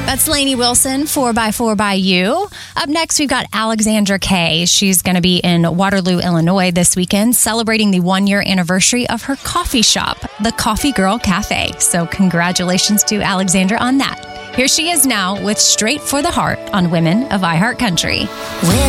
That's Lainey Wilson, 4x4 by You. Up next, we've got Alexandra Kay. She's going to be in Waterloo, Illinois this weekend, celebrating the 1-year anniversary of her coffee shop, the Coffee Girl Cafe. So congratulations to Alexandra on that. Here she is now with Straight for the Heart on Women of iHeart Country. When